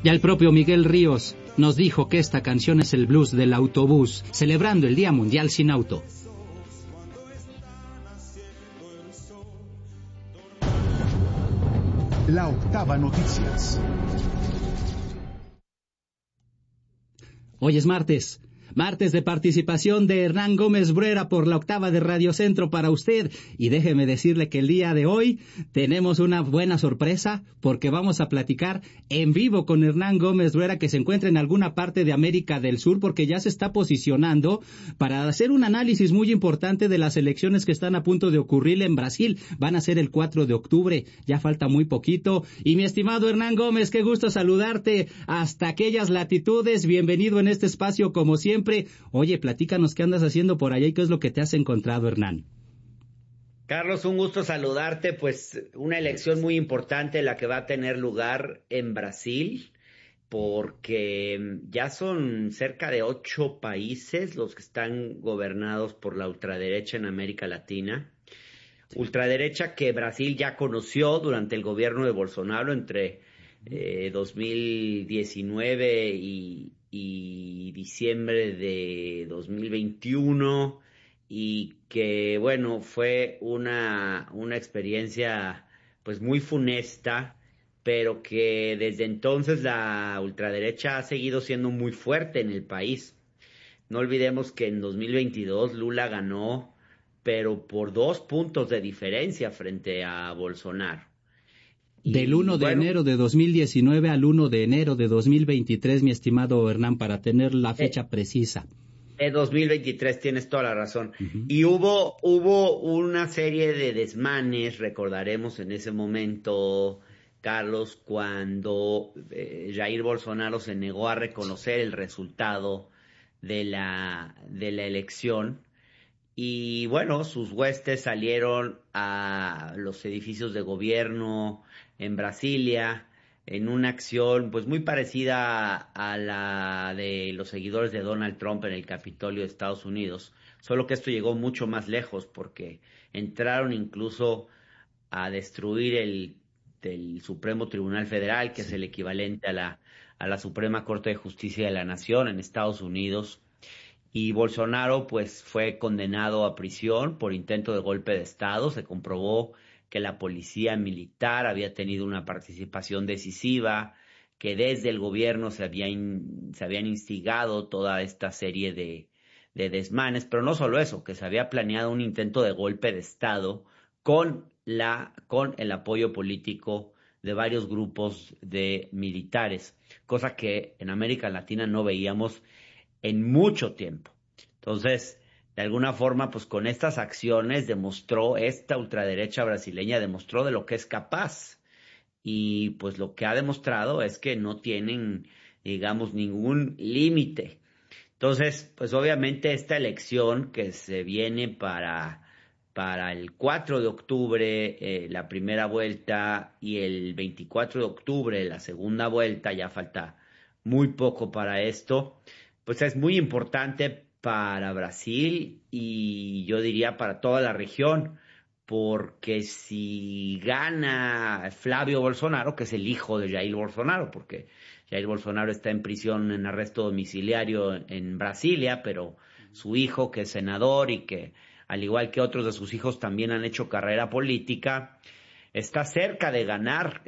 Ya el propio Miguel Ríos nos dijo que esta canción es el blues del autobús, celebrando el Día Mundial sin Auto. La Octava Noticias. Hoy es martes de participación de Hernán Gómez Bruera por la Octava de Radio Centro para usted. Y déjeme decirle que el día de hoy tenemos una buena sorpresa porque vamos a platicar en vivo con Hernán Gómez Bruera, que se encuentra en alguna parte de América del Sur, porque ya se está posicionando para hacer un análisis muy importante de las elecciones que están a punto de ocurrir en Brasil. Van a ser el 4 de octubre, ya falta muy poquito. Y mi estimado Hernán Gómez, qué gusto saludarte hasta aquellas latitudes. Bienvenido en este espacio como siempre. Oye, platícanos qué andas haciendo por allá y qué es lo que te has encontrado, Hernán. Carlos, un gusto saludarte. Pues una elección muy importante la que va a tener lugar en Brasil, porque ya son cerca de 8 países los que están gobernados por la ultraderecha en América Latina. Ultraderecha que Brasil ya conoció durante el gobierno de Bolsonaro entre 2019 y diciembre de 2021, y que bueno, fue una experiencia pues muy funesta, pero que desde entonces la ultraderecha ha seguido siendo muy fuerte en el país. No olvidemos que en 2022 Lula ganó, pero por 2 puntos de diferencia frente a Bolsonaro. Del Y 1 de bueno, enero de 2019 al 1 de enero de 2023, mi estimado Hernán, para tener la fecha precisa. de 2023, tienes toda la razón. Uh-huh. Y hubo una serie de desmanes, recordaremos en ese momento, Carlos, cuando Jair Bolsonaro se negó a reconocer el resultado de la elección. Y bueno, sus huestes salieron a los edificios de gobierno en Brasilia en una acción pues muy parecida a la de los seguidores de Donald Trump en el Capitolio de Estados Unidos, solo que esto llegó mucho más lejos porque entraron incluso a destruir el Supremo Tribunal Federal, que es el equivalente a la Suprema Corte de Justicia de la Nación en Estados Unidos. Y Bolsonaro pues fue condenado a prisión por intento de golpe de Estado. Se comprobó que la policía militar había tenido una participación decisiva, que desde el gobierno se habían instigado toda esta serie de desmanes, pero no solo eso, que se había planeado un intento de golpe de Estado con el apoyo político de varios grupos de militares, cosa que en América Latina no veíamos en mucho tiempo. Entonces, de alguna forma, pues con estas acciones esta ultraderecha brasileña demostró de lo que es capaz. Y pues lo que ha demostrado es que no tienen, digamos, ningún límite. Entonces, pues obviamente esta elección que se viene para el 4 de octubre, la primera vuelta, y el 24 de octubre, la segunda vuelta, ya falta muy poco para esto, pues es muy importante para Brasil y yo diría para toda la región, porque si gana Flavio Bolsonaro, que es el hijo de Jair Bolsonaro, porque Jair Bolsonaro está en prisión en arresto domiciliario en Brasilia, pero su hijo, que es senador y que, al igual que otros de sus hijos, también han hecho carrera política, está cerca de ganar.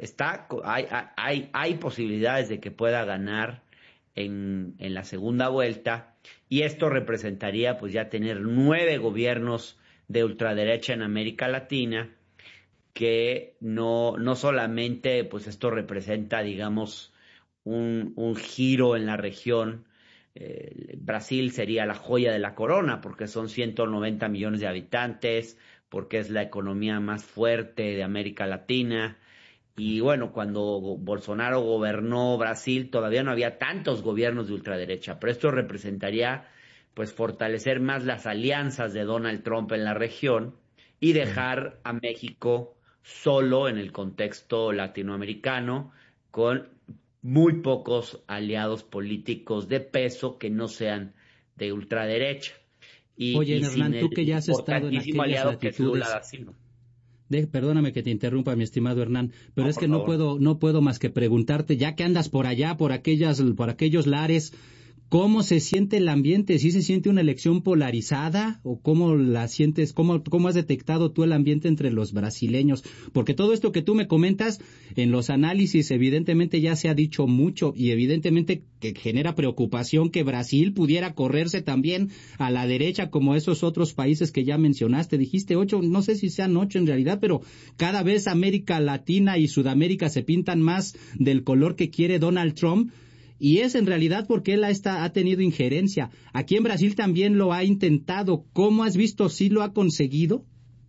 Hay posibilidades de que pueda ganar en la segunda vuelta, y esto representaría pues ya tener 9 gobiernos de ultraderecha en América Latina, que no solamente pues esto representa, digamos, un giro en la región. Brasil sería la joya de la corona porque son 190 millones de habitantes, porque es la economía más fuerte de América Latina. Y bueno, cuando Bolsonaro gobernó Brasil todavía no había tantos gobiernos de ultraderecha, pero esto representaría pues fortalecer más las alianzas de Donald Trump en la región y dejar a México solo en el contexto latinoamericano, con muy pocos aliados políticos de peso que no sean de ultraderecha. Oye, Y sin Hernán, el tú que ya has estado en importantísimo aquellas aliado que es Lula latitudes, da Silva. Perdóname que te interrumpa, mi estimado Hernán, pero No, es que por favor. no puedo más que preguntarte, ya que andas por allá, por aquellos lares, ¿cómo se siente el ambiente? ¿Sí se siente una elección polarizada? ¿O cómo la sientes? ¿Cómo has detectado tú el ambiente entre los brasileños? Porque todo esto que tú me comentas, en los análisis, evidentemente ya se ha dicho mucho y evidentemente que genera preocupación que Brasil pudiera correrse también a la derecha como esos otros países que ya mencionaste. Dijiste 8, no sé si sean 8 en realidad, pero cada vez América Latina y Sudamérica se pintan más del color que quiere Donald Trump. Y es en realidad porque él ha tenido injerencia. Aquí en Brasil también lo ha intentado. ¿Cómo has visto? ¿Sí lo ha conseguido?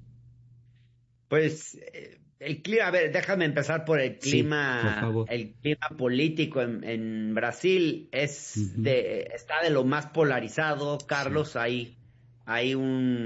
Pues el clima, a ver, déjame empezar por Sí, por favor. el clima político en Brasil Ujú. está de lo más polarizado, Sí, Carlos. Hay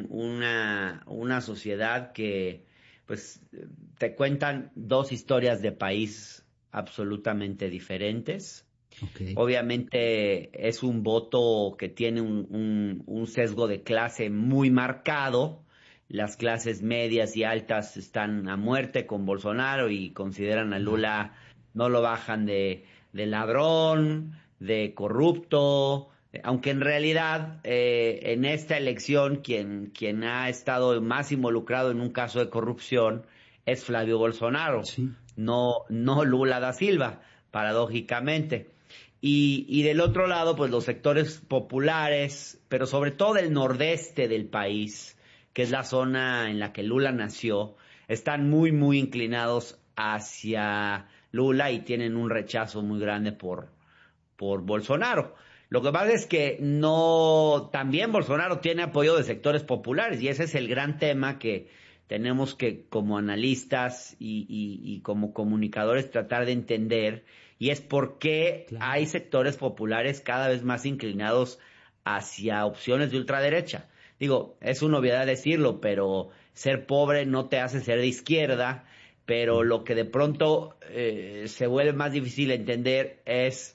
una sociedad que, pues, te cuentan dos historias de país absolutamente diferentes. ok. Obviamente es un voto que tiene un sesgo de clase muy marcado. Las clases medias y altas están a muerte con Bolsonaro y consideran a Claro. Lula, no lo bajan de ladrón, de corrupto, aunque en realidad en esta elección quien ha estado más involucrado en un caso de corrupción es Flavio Bolsonaro, Sí, no Lula da Silva, paradójicamente. Y del otro lado, pues los sectores populares, pero sobre todo del nordeste del país, que es la zona en la que Lula nació, están muy inclinados hacia Lula y tienen un rechazo muy grande por Bolsonaro. Lo que pasa es que no, también Bolsonaro tiene apoyo de sectores populares y ese es el gran tema que tenemos que como analistas y como comunicadores tratar de entender y es por qué hay claro. sectores populares cada vez más inclinados hacia opciones de ultraderecha. Digo, es una obviedad decirlo, pero ser pobre no te hace ser de izquierda, pero No. lo que de pronto se vuelve más difícil entender es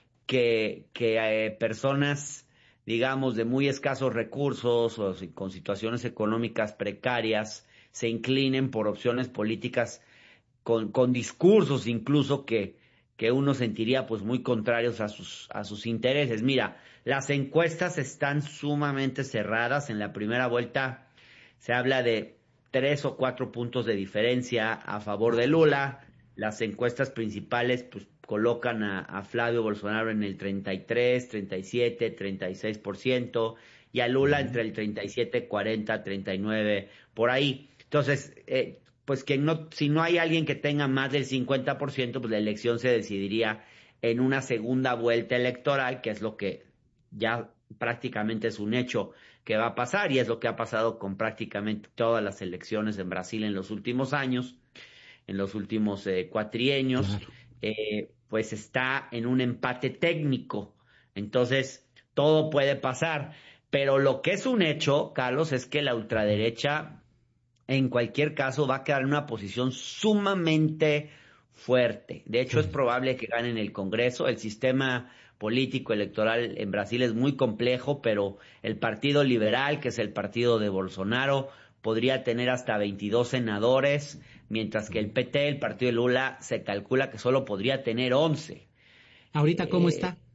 que personas, digamos, de muy escasos recursos o con situaciones económicas precarias se inclinen por opciones políticas con discursos incluso que uno sentiría pues muy contrarios a sus intereses. Mira, las encuestas están sumamente cerradas. En la primera vuelta se habla de 3 o 4 puntos de diferencia a favor de Híjole. Lula. Las encuestas principales pues colocan a Flavio Bolsonaro en el 33, 37, 36% y a Lula entre Ujú. el 37, 40, 39, por ahí. Entonces, pues que no, si no hay alguien que tenga más del 50%, pues la elección se decidiría en una segunda vuelta electoral, que es lo que ya prácticamente es un hecho que va a pasar y es lo que ha pasado con prácticamente todas las elecciones en Brasil en los últimos años, en los últimos cuatrienios, Claro. pues está en un empate técnico. Entonces, todo puede pasar. Pero lo que es un hecho, Carlos, es que la Ujú. ultraderecha en cualquier caso va a quedar en una posición sumamente fuerte. De hecho, es Fuerte. probable que ganen el Congreso. El sistema político electoral en Brasil es muy complejo, pero el Partido Liberal, que es el partido de Bolsonaro, podría tener hasta 22 senadores, mientras que el PT, el partido de Lula, se calcula que solo podría tener 11. ¿Ahorita cómo Eh, está?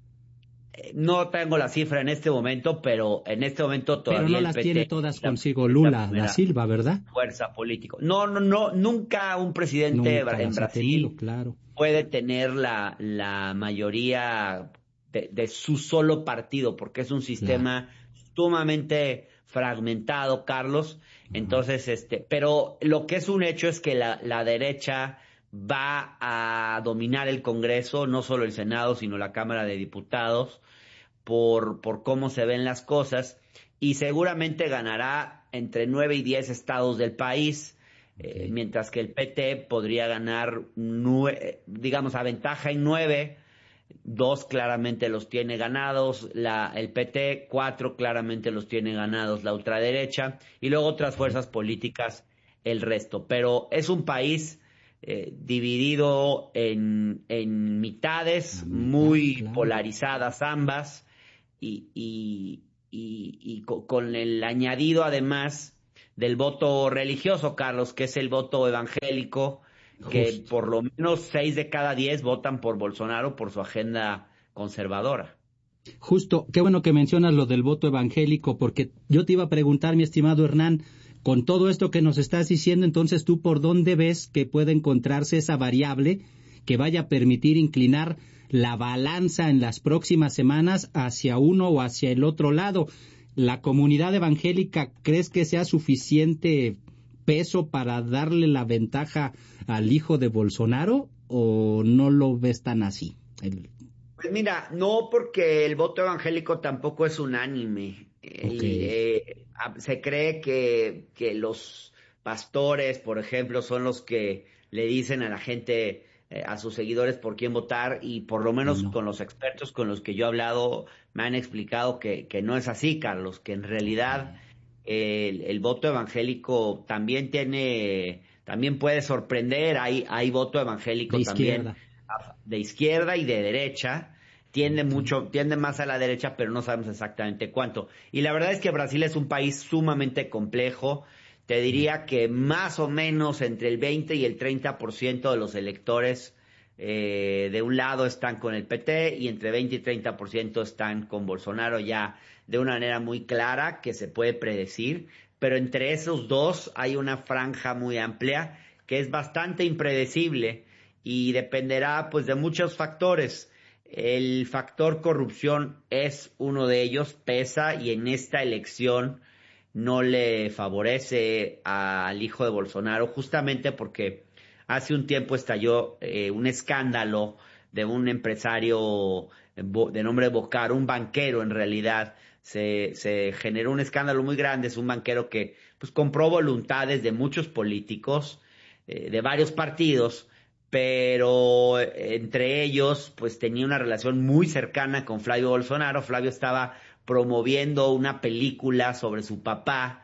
no tengo la cifra en este momento, pero en este momento Pero no todavía el las tiene PT todas consigo es la Lula da primera Silva, ¿verdad? fuerza política. No, nunca un presidente Nunca en las ha tenido, Brasil claro. puede tener la mayoría de su solo partido, porque es un Claro. sistema sumamente fragmentado, Carlos. Ajá. Entonces, pero lo que es un hecho es que la derecha va a dominar el Congreso, no solo el Senado, sino la Cámara de Diputados por cómo se ven las cosas y seguramente ganará entre 9 y 10 estados del país, Ok. mientras que el PT podría ganar, digamos, a ventaja en 9, 2 claramente los tiene ganados, el PT 4 claramente los tiene ganados la ultraderecha y luego otras Ok. fuerzas políticas el resto. Pero es un país dividido en La mitades, mitad, muy claro. polarizadas ambas, y con el añadido además del voto religioso, Carlos, que es el voto evangélico, que por lo menos 6 de cada 10 votan por Bolsonaro por su agenda conservadora. Justo, qué bueno que mencionas lo del voto evangélico, porque yo te iba a preguntar, mi estimado Hernán, con todo esto que nos estás diciendo, entonces tú por dónde ves que puede encontrarse esa variable que vaya a permitir inclinar la balanza en las próximas semanas hacia uno o hacia el otro lado. ¿La comunidad evangélica crees que sea suficiente peso para darle la ventaja al hijo de Bolsonaro o no lo ves tan así? Pues mira, no, porque el voto evangélico tampoco es unánime. Se cree que los pastores, por ejemplo, son los que le dicen a la gente, a sus seguidores por quién votar, y por lo menos con los expertos con los que yo he hablado me han explicado que no es así, Carlos, que en realidad el voto evangélico también puede sorprender. Hay voto evangélico también de izquierda y de derecha. Tiende más a la derecha, pero no sabemos exactamente cuánto. Y la verdad es que Brasil es un país sumamente complejo. Te diría que más o menos entre el 20 y el 30% de los electores de un lado están con el PT y entre 20 y 30% están con Bolsonaro, ya de una manera muy clara que se puede predecir. Pero entre esos dos hay una franja muy amplia que es bastante impredecible y dependerá pues de muchos factores. El factor corrupción es uno de ellos, pesa, y en esta elección no le favorece al hijo de Bolsonaro, justamente porque hace un tiempo estalló un escándalo de un empresario de nombre Bocar, un banquero en realidad. Se generó un escándalo muy grande. Es un banquero que pues compró voluntades de muchos políticos de varios partidos, pero entre ellos pues tenía una relación muy cercana con Flavio Bolsonaro. Flavio estaba promoviendo una película sobre su papá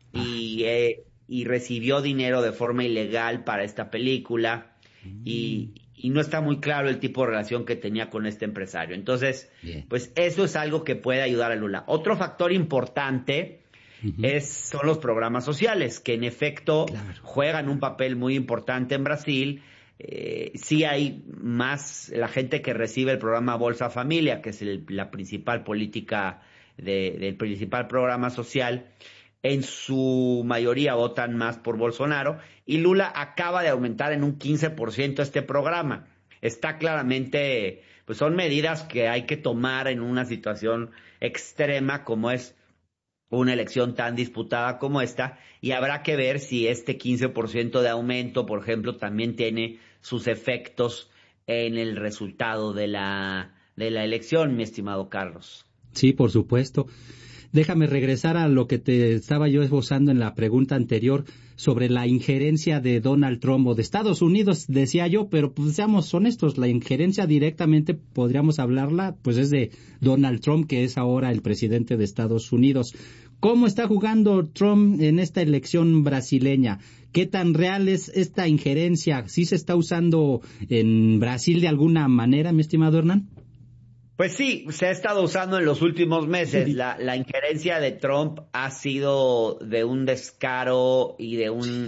y recibió dinero de forma ilegal para esta película y no está muy claro el tipo de relación que tenía con este empresario. Entonces, pues eso es algo que puede ayudar a Lula. Otro factor importante son los programas sociales, que en efecto juegan un papel muy importante en Brasil. Sí hay más la gente que recibe el programa Bolsa Familia, que es la principal política del principal programa social. En su mayoría votan más por Bolsonaro, y Lula acaba de aumentar en un 15% este programa. Está claramente, pues son medidas que hay que tomar en una situación extrema como es una elección tan disputada como esta, y habrá que ver si este 15% de aumento, por ejemplo, también tiene sus efectos en el resultado de la elección, mi estimado Carlos. Sí, por supuesto. Déjame regresar a lo que te estaba yo esbozando en la pregunta anterior sobre la injerencia de Donald Trump o de Estados Unidos, decía yo, pero pues seamos honestos, la injerencia directamente podríamos hablarla, pues es de Donald Trump, que es ahora el presidente de Estados Unidos. ¿Cómo está jugando Trump en esta elección brasileña? ¿Qué tan real es esta injerencia? ¿Sí se está usando en Brasil de alguna manera, mi estimado Hernán? Pues sí, se ha estado usando en los últimos meses. La injerencia de Trump ha sido de un descaro y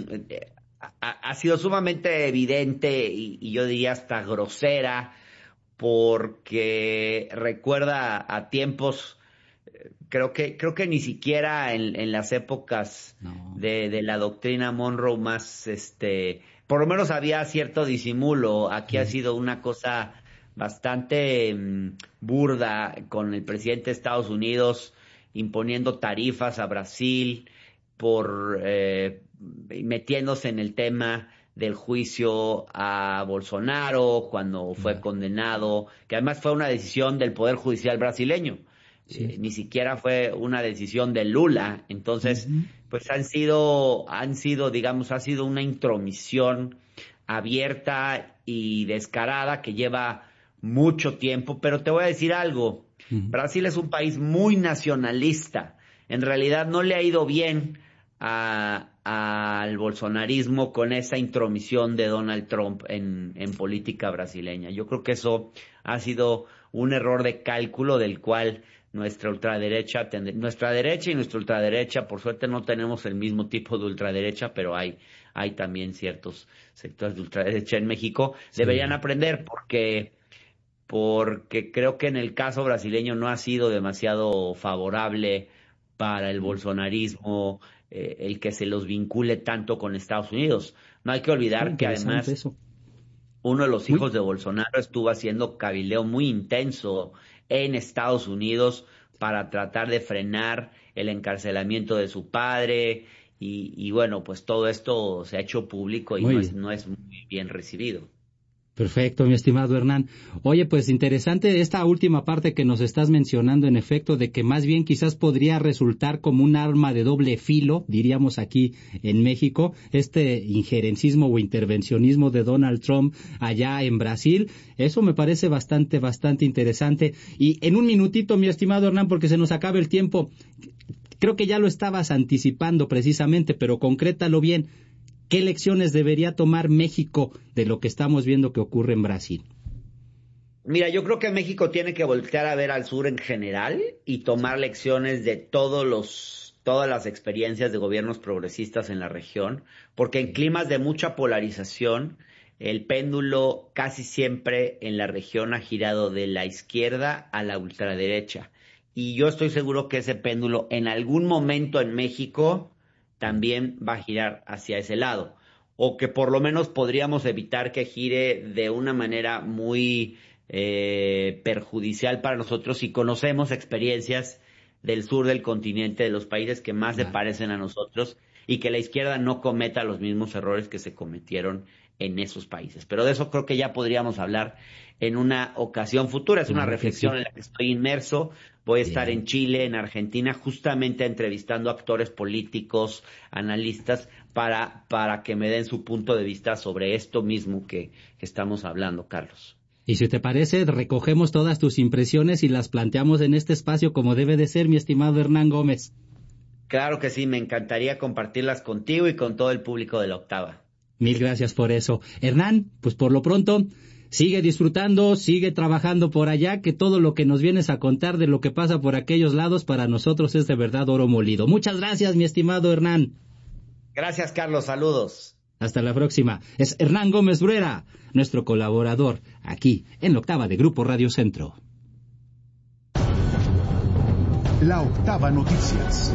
ha sido sumamente evidente y yo diría hasta grosera, porque recuerda a tiempos, creo que ni siquiera en las épocas de la doctrina Monroe más, por lo menos había cierto disimulo. Aquí ha sido una cosa bastante burda, con el presidente de Estados Unidos imponiendo tarifas a Brasil por metiéndose en el tema del juicio a Bolsonaro cuando fue condenado, que además fue una decisión del Poder Judicial brasileño. Ni siquiera fue una decisión de Lula. Entonces, pues ha sido, digamos, ha sido una intromisión abierta y descarada que lleva mucho tiempo. Pero te voy a decir algo, Brasil es un país muy nacionalista. En realidad no le ha ido bien a al bolsonarismo con esa intromisión de Donald Trump en política brasileña. Yo creo que eso ha sido un error de cálculo del cual nuestra derecha y nuestra ultraderecha, por suerte no tenemos el mismo tipo de ultraderecha, pero hay también ciertos sectores de ultraderecha en México, sí, deberían aprender porque creo que en el caso brasileño no ha sido demasiado favorable para el bolsonarismo el que se los vincule tanto con Estados Unidos. No hay que olvidar que además uno de los hijos de Bolsonaro estuvo haciendo cabildeo muy intenso en Estados Unidos para tratar de frenar el encarcelamiento de su padre y bueno, pues todo esto se ha hecho público y no es muy bien recibido. Perfecto, mi estimado Hernán. Oye, pues interesante esta última parte que nos estás mencionando, en efecto, de que más bien quizás podría resultar como un arma de doble filo, diríamos aquí en México, este injerencismo o intervencionismo de Donald Trump allá en Brasil. Eso me parece bastante interesante. Y en un minutito, mi estimado Hernán, porque se nos acaba el tiempo, creo que ya lo estabas anticipando precisamente, pero concrétalo bien. ¿Qué lecciones debería tomar México de lo que estamos viendo que ocurre en Brasil? Mira, yo creo que México tiene que voltear a ver al sur en general y tomar lecciones de todas las experiencias de gobiernos progresistas en la región, porque en climas de mucha polarización, el péndulo casi siempre en la región ha girado de la izquierda a la ultraderecha. Y yo estoy seguro que ese péndulo en algún momento en México también va a girar hacia ese lado, o que por lo menos podríamos evitar que gire de una manera muy perjudicial para nosotros si conocemos experiencias del sur del continente, de los países que más se parecen a nosotros, y que la izquierda no cometa los mismos errores que se cometieron en esos países. Pero de eso creo que ya podríamos hablar en una ocasión futura. Es una reflexión en la que estoy inmerso. Voy a estar en Chile, en Argentina, justamente entrevistando actores políticos, analistas, para que me den su punto de vista sobre esto mismo que estamos hablando, Carlos. Y si te parece, recogemos todas tus impresiones y las planteamos en este espacio como debe de ser, mi estimado Hernán Gómez. Claro que sí, me encantaría compartirlas contigo y con todo el público de La Octava. Mil gracias por eso. Hernán, pues por lo pronto, sigue disfrutando, sigue trabajando por allá, que todo lo que nos vienes a contar de lo que pasa por aquellos lados para nosotros es de verdad oro molido. Muchas gracias, mi estimado Hernán. Gracias, Carlos. Saludos. Hasta la próxima. Es Hernán Gómez Bruera, nuestro colaborador aquí en La Octava de Grupo Radio Centro. La Octava Noticias.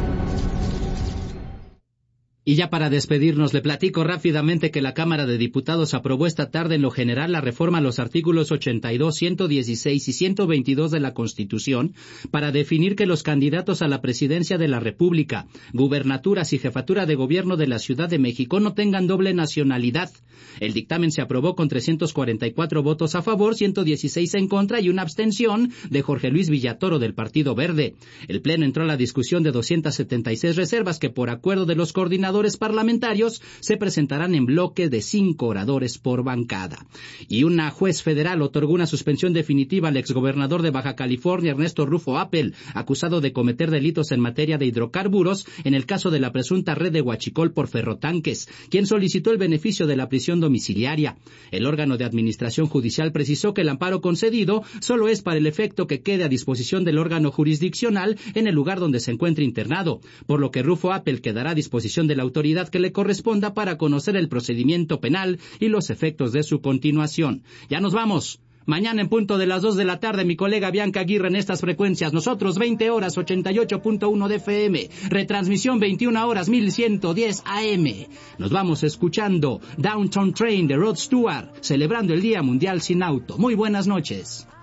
Y ya para despedirnos, le platico rápidamente que la Cámara de Diputados aprobó esta tarde en lo general la reforma a los artículos 82, 116 y 122 de la Constitución para definir que los candidatos a la presidencia de la República, gubernaturas y jefatura de gobierno de la Ciudad de México no tengan doble nacionalidad. El dictamen se aprobó con 344 votos a favor, 116 en contra y una abstención de Jorge Luis Villatoro del Partido Verde. El Pleno entró a la discusión de 276 reservas que por acuerdo de los coordinadores parlamentarios se presentarán en bloque de 5 oradores por bancada. Y una juez federal otorgó una suspensión definitiva al exgobernador de Baja California, Ernesto Rufo Appel, acusado de cometer delitos en materia de hidrocarburos en el caso de la presunta red de Huachicol por ferrotanques, quien solicitó el beneficio de la prisión domiciliaria. El órgano de administración judicial precisó que el amparo concedido solo es para el efecto que quede a disposición del órgano jurisdiccional en el lugar donde se encuentre internado, por lo que Rufo Appel quedará a disposición de la autoridad que le corresponda para conocer el procedimiento penal y los efectos de su continuación. Ya nos vamos. Mañana en punto de las 2 de la tarde, mi colega Bianca Aguirre en estas frecuencias. Nosotros 20 horas 88.1 de FM. Retransmisión 21 horas 1110 AM. Nos vamos escuchando Downtown Train de Rod Stewart, celebrando el Día Mundial Sin Auto. Muy buenas noches.